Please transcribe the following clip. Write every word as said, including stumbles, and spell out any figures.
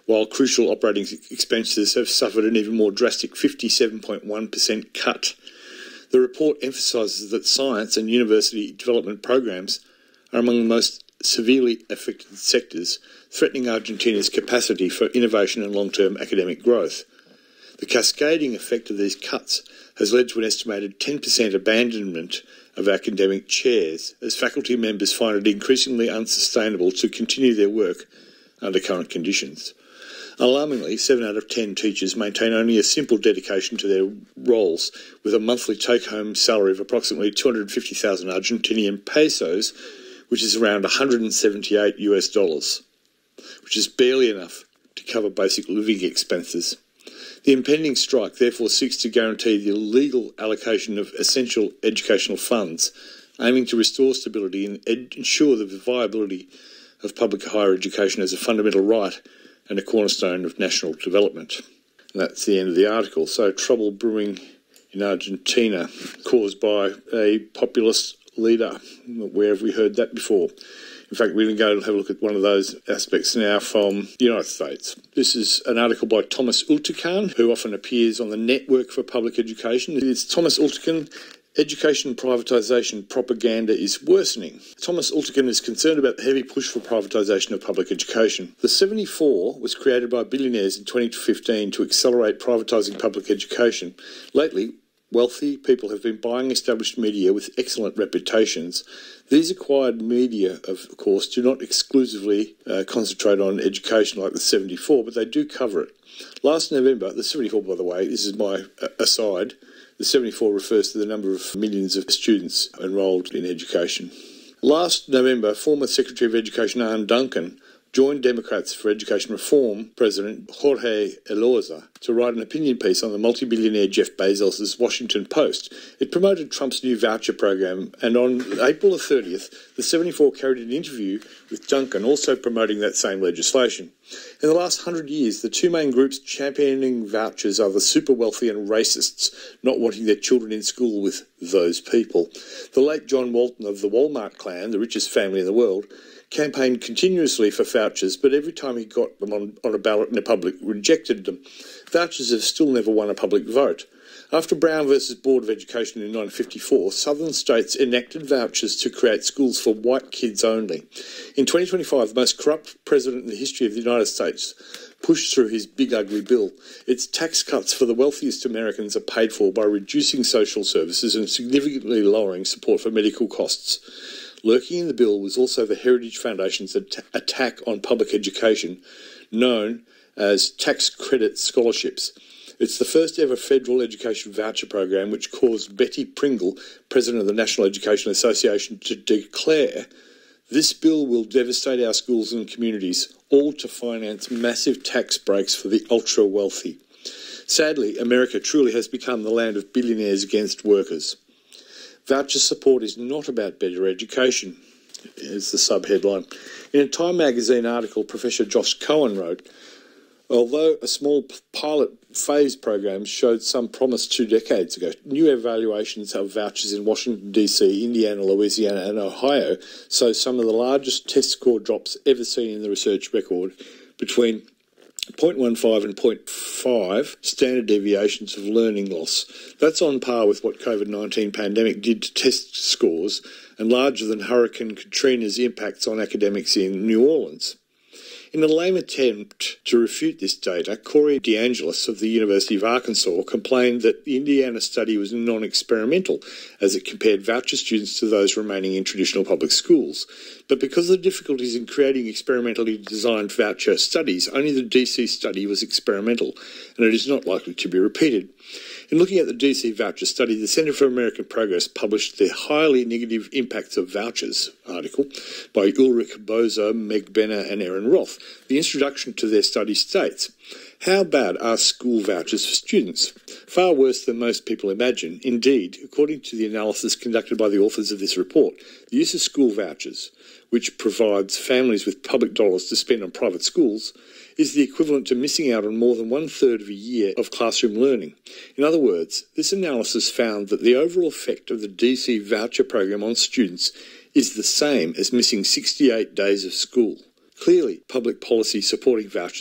while crucial operating expenses have suffered an even more drastic fifty-seven point one percent cut. The report emphasises that science and university development programs are among the most severely affected sectors, threatening Argentina's capacity for innovation and long-term academic growth. The cascading effect of these cuts has led to an estimated ten percent abandonment of academic chairs, as faculty members find it increasingly unsustainable to continue their work under current conditions. Alarmingly, seven out of ten teachers maintain only a simple dedication to their roles, with a monthly take-home salary of approximately two hundred fifty thousand Argentinian pesos, which is around one hundred seventy-eight US dollars, which is barely enough to cover basic living expenses. The impending strike therefore seeks to guarantee the legal allocation of essential educational funds, aiming to restore stability and ed- ensure the viability of public higher education as a fundamental right and a cornerstone of national development. And that's the end of the article. So, trouble brewing in Argentina caused by a populist leader. Where have we heard that before? In fact, we're going to go and have a look at one of those aspects now from the United States. This is an article by Thomas Ulterkan, who often appears on the Network for Public Education. It's Thomas Ulterkan, Education Privatisation Propaganda is Worsening. Thomas Ulterkan is concerned about the heavy push for privatisation of public education. The seventy-four was created by billionaires in twenty fifteen to accelerate privatising public education. Lately, wealthy people have been buying established media with excellent reputations. These acquired media, of course, do not exclusively uh, concentrate on education like the seventy-four, but they do cover it. Last November, the seventy-four, by the way, this is my uh, aside, the seventy-four refers to the number of millions of students enrolled in education. Last November, former Secretary of Education Arne Duncan joined Democrats for Education Reform President Jorge Elorza to write an opinion piece on the multi-billionaire Jeff Bezos' Washington Post. It promoted Trump's new voucher program, and on April the thirtieth, the seventy-four carried an interview with Duncan, also promoting that same legislation. In the last hundred years, the two main groups championing vouchers are the super wealthy and racists, not wanting their children in school with those people. The late John Walton of the Walmart clan, the richest family in the world, campaigned continuously for vouchers, but every time he got them on, on a ballot in the public, rejected them. Vouchers have still never won a public vote. After Brown versus Board of Education in nineteen fifty-four, southern states enacted vouchers to create schools for white kids only. In twenty twenty-five, the most corrupt president in the history of the United States pushed through his big ugly bill. Its tax cuts for the wealthiest Americans are paid for by reducing social services and significantly lowering support for medical costs. Lurking in the bill was also the Heritage Foundation's at- attack on public education, known as tax credit scholarships. It's the first ever federal education voucher program, which caused Betty Pringle, president of the National Education Association, to declare, "This bill will devastate our schools and communities, all to finance massive tax breaks for the ultra-wealthy." Sadly, America truly has become the land of billionaires against workers. Voucher support is not about better education, is the subheadline. In a Time magazine article, Professor Josh Cohen wrote, although a small pilot phase program showed some promise two decades ago, new evaluations of vouchers in Washington, D C, Indiana, Louisiana and Ohio show some of the largest test score drops ever seen in the research record, between zero point one five and zero point five standard deviations of learning loss. That's on par with what COVID nineteen pandemic did to test scores and larger than Hurricane Katrina's impacts on academics in New Orleans. In a lame attempt to refute this data, Corey DeAngelis of the University of Arkansas complained that the Indiana study was non-experimental, as it compared voucher students to those remaining in traditional public schools. But because of the difficulties in creating experimentally designed voucher studies, only the D C study was experimental, and it is not likely to be repeated. In looking at the D C voucher study, the Centre for American Progress published the Highly Negative Impacts of Vouchers article by Ulrich Boser, Meg Benner and Erin Roth. The introduction to their study states, "How bad are school vouchers for students? Far worse than most people imagine. Indeed, according to the analysis conducted by the authors of this report, the use of school vouchers, which provides families with public dollars to spend on private schools, is the equivalent to missing out on more than one-third of a year of classroom learning. In other words, this analysis found that the overall effect of the D C voucher program on students is the same as missing sixty-eight days of school. Clearly, public policy supporting vouchers